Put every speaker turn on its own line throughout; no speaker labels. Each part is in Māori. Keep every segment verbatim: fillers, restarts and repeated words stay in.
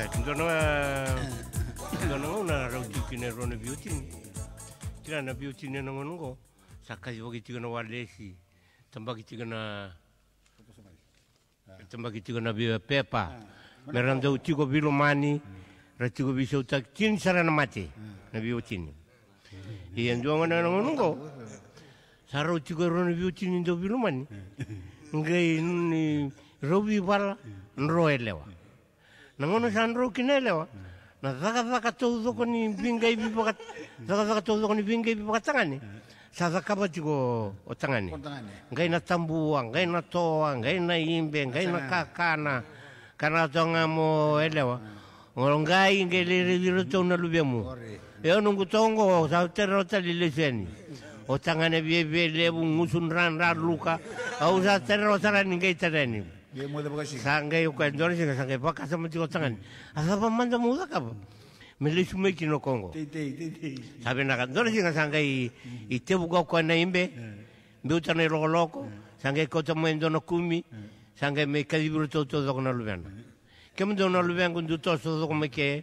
Ndono ndono una rautiki rone biutin. Kira na biutin na ngongo. Sakai wogi tiga na walesi. Tambaki tiga na tambaki tiga na bia pepa. Meranda utigo bilumani. Ratigo bisa utak tin sarana mati. Na biutin. Iyan dua na ngongo. Saro utigo rone biutin ndo bilumani. Ngai ni robi wala nroelewa. Nangono sandro kinelewa. Na zaka zaka todo koni bingai bipakat. Zaka zaka todo koni bingai bipakatangani. Sa zaka batigo otangani. Ngai na tambua, ngai na toa, ngai na imbe, ngai na kakana. Kana tonga mo elewa. Ngai ngai le le to na lubiamu. Yo nungu tongo sa terro tali leseni. Otangane bie bie lebu ngusun ran ran luka. Au sa terro tarani ngai tarani. Sangai uka ndori singa sangai paka sama tiko tangan. Asa pa manda muda ka pa. Mele sumeki no Kongo. Sabi naka ndori singa sangai ite buka kwa na imbe. Mbiuta na loko loko. Sangai kota mwendo no kumi. Sangai me kadiburu toto doko na lubiana. Kemu do na lubiana kundu toso doko meke.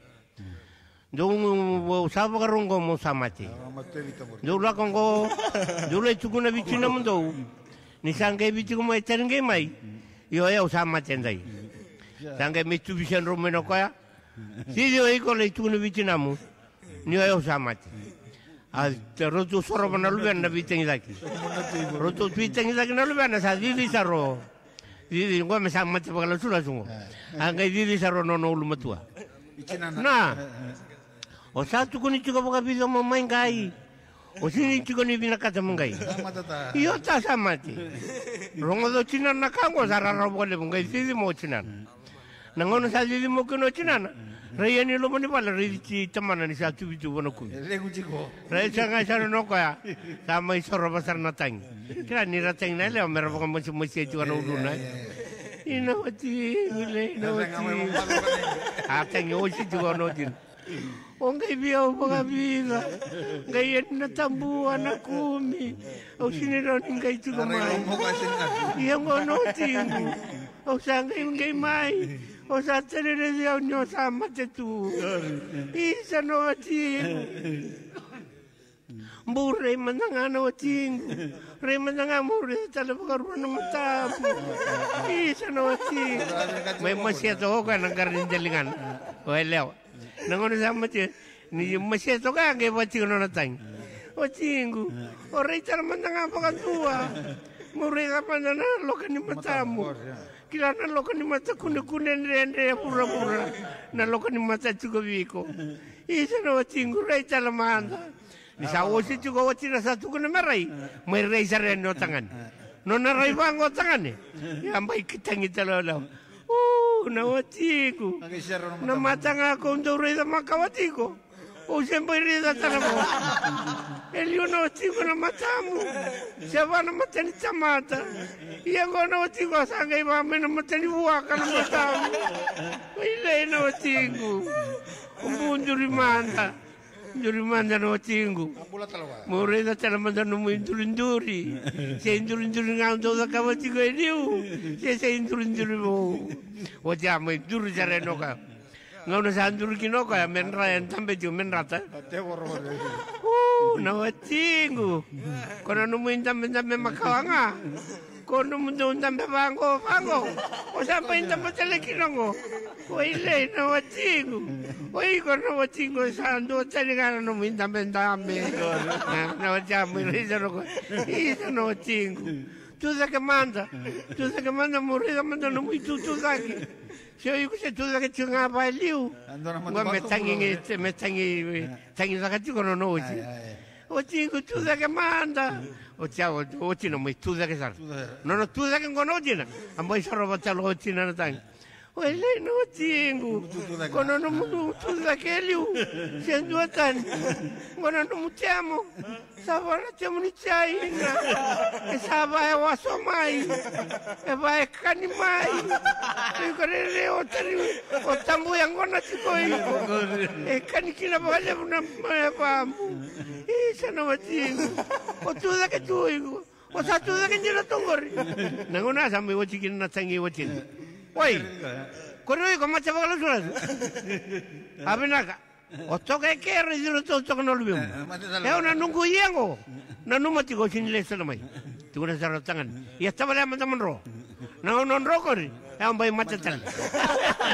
Ndo sabo karungo mo samati. Ndo la Kongo. Ndo le tukuna bichina mundo. Ni sangai bichiku mo eteringe mai. Yo ya usama tendai. Sangai mitu vision romeno koya. Si yo iko le tunu vitinamu. Ni yo usama te. A roto soro na lubena na viteng laki. Roto viteng laki na lubena sa dili saro. Dili ngwa me sama te pakala sula sungo. Angai dili saro no no lumatua. Na. O sa tu kuni chuka paka video mo maingai. O sini chuka ni bina kata mungai. Iyo ta samati. Rongo do china na kango sarara bole mungai sisi mo china. Nangono sa sisi mo kuno china. Raya ni lo mani pala ridi tamana ni sa tu bitu bono kumi. Raya changa chano no koya. Sama isoro basar na tangi. Kira ni ratang na leo mera paka mosi mosi etu wana uduna. Ina wati, ule ina wati. Atangi osi tu wana udina. O ngai bia o mga biga. Ngai yan na tambua na kumi. O siniraw ni ngai tuka mai. Iyang ono tingu. O sa ngai ngai mai. O sa terere diyaw nyo sama tetu. Isa no tingu. Mure mananga no tingu. Re mananga mure talapakaruan na matamu. Isa no tingu. May masyato ko ka ng karindalingan. O elew. Nangono sama te ni masih to ka ke bachi no natang o chingu o rei tar mandanga paka tua mo rei da pandana lo kan ni matamu kila na lo kan ni mata kune kune ndende pura pura na lo kan ni mata chuko biko isa no chingu rei tar manda ni sa o si chuko o china sa chuko na marai mo rei sare no tangan no na rei bango tangan ni ambai kitangi talolo Uh, na watiku. Na matanga ko ndo reda makawatiko. O sempre reda tanamo. Elio no watiku na matamu. Siapa na matani chamata. Ia ko na watiku asanga iba me na matani buaka na matamu. Ile na watiku. Umbunduri manda. Nduri manda no tingu. More da tela manda no induri induri. Se induri induri ngando da kawati ko eliu. Se se induri induri mo. O ja mo induri jare no ka. Ngano sa induri kino ka men ra en tambe ju men rata. Uh, no tingu. Kono no mo indam indam makawanga. Kono mo indam bango bango. O sa pa indam tele kinongo. O ile no tingu. Oi kono watingo sando taliga no minda mendame na wacha muriza no ito no watingo tu za que manda tu za que manda muriza manda no muito tu za que se eu que tu za que tinha valeu ngo me tangi me tangi tangi za que tu no no watingo tu za que manda o chao o chino me tu za que sar no no tu za que ngono dina ambai sarova talo china na tangi Ele no tingu, kono no mudu tuza keliu, sendo atan, kono no mutiamo, sabana temo ni chai na, e saba e waso mai, e vai kani mai, e korere o tari o tambu yang kona tikoi, e kani kila bale na mai pambu, e sana watingu, o tuza ke tuigu, o sa tuza ke jira tongori, nangona sambe wachikin na tangi wachin. Oi, Corre con más chaval los horas. A ver acá. Otto que que rediro todo que no lo vimos. Es una nunca llego. No no me digo sin le solo mai. Tú no sabes tangan. Y estaba la mandamos ro. No no ro corre. Es un baile más tal.